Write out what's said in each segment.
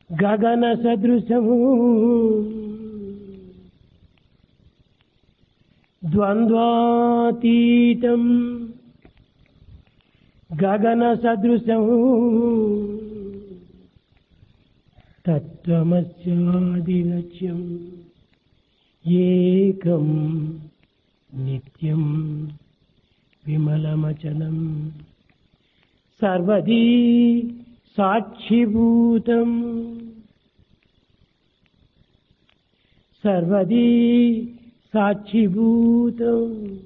గగన సదృశము ద్వంద్వాతీతం గగన సదృశము తత్వమస్యాదిలక్ష్యం ఏకం నిత్యం విమలమచలం సర్వదీ సాక్షిభూతం సర్వదీ సాక్షిభూతం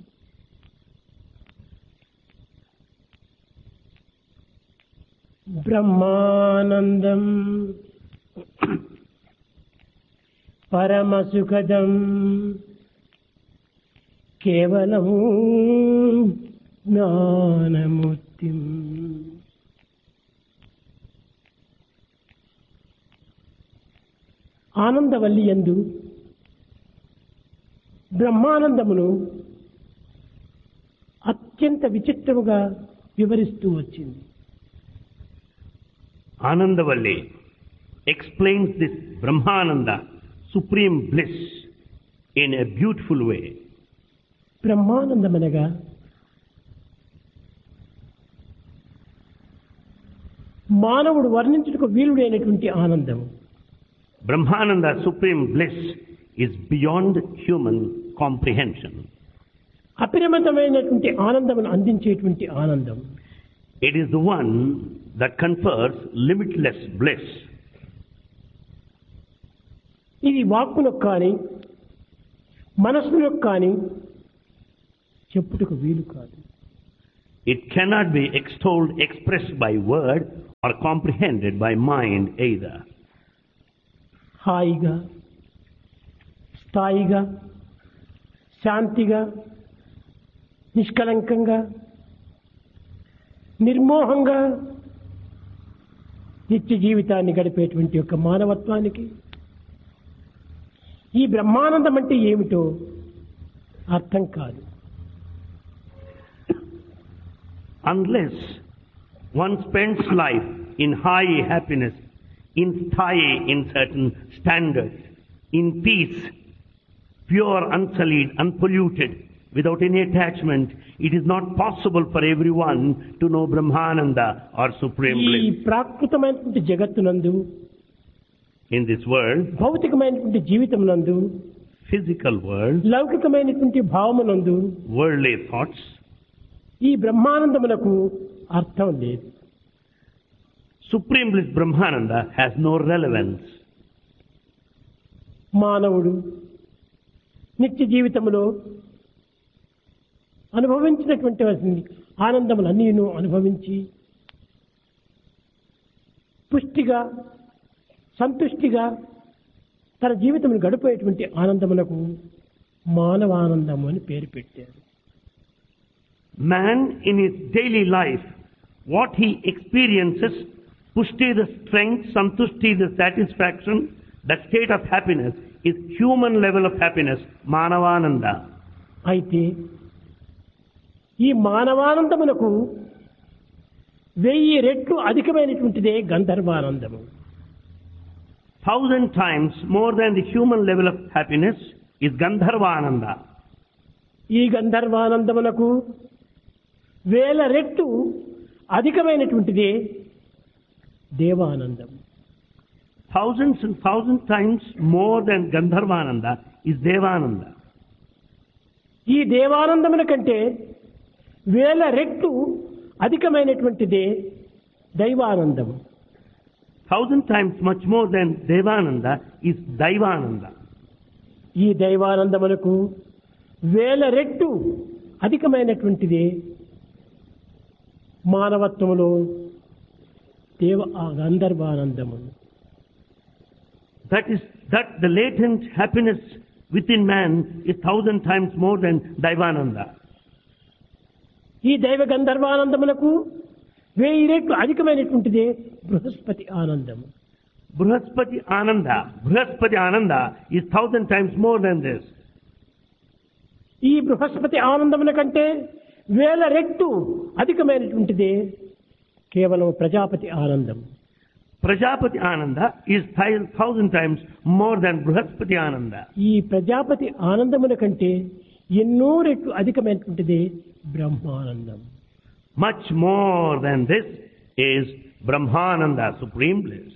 బ్రహ్మానందం పరమసుఖదం కేవలం జ్ఞానమూర్తిం. ఆనందవల్లియందు బ్రహ్మానందమును అత్యంత విచిత్రముగా వివరిస్తూ వచ్చింది. Anandavalli explains this Brahmananda, supreme bliss, in a beautiful way. బ్రహ్మానందమనగా మానవుడు వర్ణించుటకు వీలుడైనటువంటి ఆనందము. Brahmananda, supreme bliss, is beyond human comprehension. అపరిమితమైనటువంటి ఆనందమును అందించేటువంటి ఆనందం. It is the one that confers limitless bliss. ఇది వాక్కులకు కానీ మనస్సులకు కానీ చెప్పుటకు వీలు కాదు. It cannot be extolled, expressed by word or comprehended by mind either. హాయిగా స్థాయిగా శాంతిగా నిష్కలంకంగా నిర్మోహంగా నిత్య జీవితాన్ని గడిపేటువంటి యొక్క మానవత్వానికి ఈ బ్రహ్మానందం అంటే ఏమిటో అర్థం కాదు. Unless one spends life in high happiness, in style, in certain standards, in peace, pure, unsullied, unpolluted, without any attachment, it is not possible for everyone to know Brahmananda or supreme ఈ bliss. ప్రాకృతమైనటువంటి జగత్తునందు In this world, భౌతికమైనటువంటి జీవితమునందు physical world, లౌకికమైనటువంటి భావమునందు worldly thoughts, ఈ బ్రహ్మానందమునకు అర్థం లేదు. supreme bliss Brahmananda has no relevance. మానవుడు నిత్య జీవితంలో అనుభవించినటువంటి ఆనందములన్నీ అనుభవించి పుష్టిగా సంతుష్టిగా తన జీవితమును గడిపేటువంటి ఆనందమునకు మానవానందము అని పేరు పెట్టారు. Man in his daily life, what he experiences, pushti the strength, santushti the satisfaction, that state of happiness is human level of happiness, manavananda. అయితే ఈ మానవానందమునకు 1000 రెట్లు అధికమైనటువంటిదే గంధర్వానందము. 1000 times more than the human level of happiness is Gandharvananda. ఈ గంధర్వానందమునకు 1000 రెట్లు అధికమైనటువంటిదే Devanandam. Thousands and 1000 times more than Gandharvananda is Devananda. ఈ దేవానందమున కంటే 1000 రెట్లు అధికమైనటువంటిదే దైవానందము. 1000 times much more than Devananda is Daivananda. ఈ దైవానందమునకు 1000 రెట్లు అధికమైనటువంటిదే మానవత్వములో గంధర్వానందము. That the latent happiness within man is 1000 times more than Daivananda. ఈ దైవ గంధర్వానందమునకు 1000 రెట్లు అధికమైనటువంటిదే బృహస్పతి ఆనందము. Bruhaspati Ananda is 1000 times more than this. ఈ బృహస్పతి ఆనందమున కంటే 1000 రెట్లు అధికమైనటువంటిదే కేవలం ప్రజాపతి ఆనందం. Prajapati Ananda is 1,000 times more than Brihaspati Ananda. ఈ ప్రజాపతి ఆనందముల కంటే ఎన్నో రెట్లు అధికమైనటువంటిది Brahmanandam. Much more than this is Brahmananda, supreme bliss.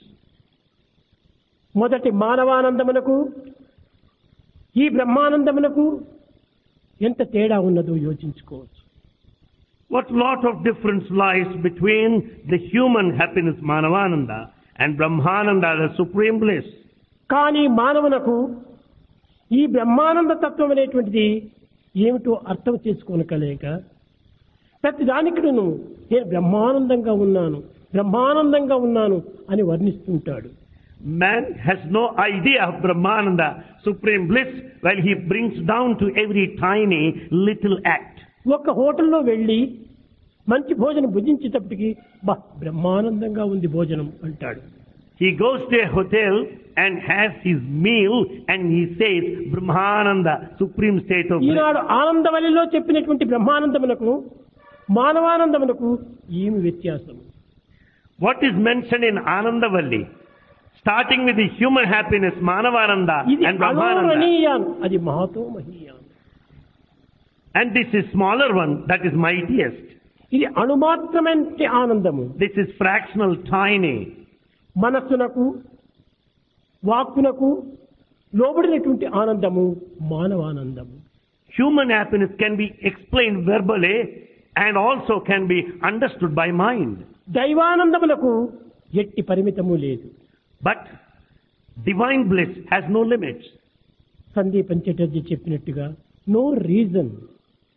మొదటి మానవానందమునకు ఈ బ్రహ్మానందమునకు ఎంత తేడా ఉన్నదో యోచించుకోవచ్చు. What lot of difference lies between the human happiness Manavananda and Brahmananda, the supreme bliss. కానీ మానవునకు ఈ బ్రహ్మానంద తత్వం అనేటువంటిది ఏమిటో అర్థం చేసుకోనకలేక ప్రతి దానికి నేను బ్రహ్మానందంగా ఉన్నాను అని వర్ణిస్తుంటాడు. Man has no idea of Brahmananda, supreme bliss, while he brings down to every tiny little act. ఒక హోటల్లో వెళ్ళి మంచి భోజనం భుజించేటప్పటికి బ్రహ్మానందంగా ఉంది భోజనం అంటాడు. He goes to a hotel and has his meal and he says Brahmananda, supreme state of bliss. ఈనాడు ఆనందవల్లిలో చెప్పినటువంటి బ్రహ్మానందమునకు మానవానందమునకు ఏమి వ్యత్యాసం? What is mentioned in Anandavalli, starting with the human happiness Manavananda and Brahmananda, అది Mahato మహీయాన్. and this is smaller one that is mightiest. ఇది అణుమాత్రమైన ఆనందము. This is fractional, tiny. మనస్సునకు వాక్కునకు లోబడినటువంటి ఆనందము మానవానందము. Human happiness can be explained verbally and also can be understood by mind. దైవానందములకు ఎట్టి పరిమితము లేదు. But divine bliss has no limits. Sandipan Chatterjee చెప్పినట్టుగా no reason,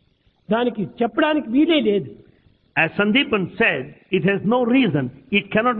దానికి చెప్పడానికి వీలే లేదు. As Sandeepan said, it has no reason. It cannot be